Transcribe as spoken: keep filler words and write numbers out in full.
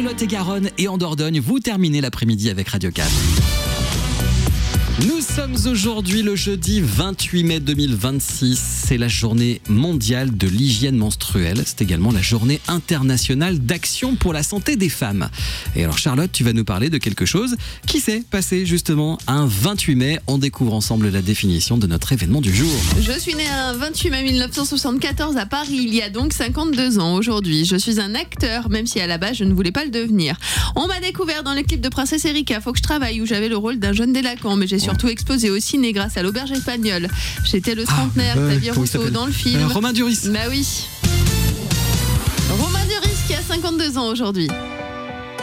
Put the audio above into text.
Lot-et-Garonne et en Dordogne. Vous terminez l'après-midi avec Radio quatre. Nous sommes aujourd'hui le jeudi vingt-huit mai deux mille vingt-six. C'est la journée mondiale de l'hygiène menstruelle. C'est également la journée internationale d'action pour la santé des femmes. Et alors Charlotte, tu vas nous parler de quelque chose qui s'est passé justement un vingt-huit mai. On découvre ensemble la définition de notre événement du jour. Je suis née un vingt-huit mai mille neuf cent soixante-quatorze à Paris, il y a donc cinquante-deux ans aujourd'hui. Je suis un acteur, même si à la base je ne voulais pas le devenir. On m'a découvert dans le clip de Princesse Erika, Faut que je travaille, où j'avais le rôle d'un jeune délinquant, mais j'ai surtout explosé au ciné grâce à l'auberge espagnole. J'étais le trentenaire, Ah, euh, Xavier Rousseau dans le film. Euh, Romain Duris. Bah oui. Romain Duris qui a cinquante-deux ans aujourd'hui.